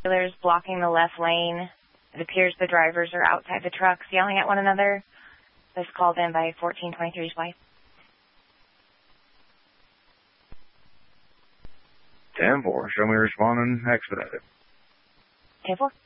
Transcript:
trailers blocking the left lane. It appears the drivers are outside the trucks yelling at one another. This called in by 1423's wife. 10-4, show me responding expedited. 10-4.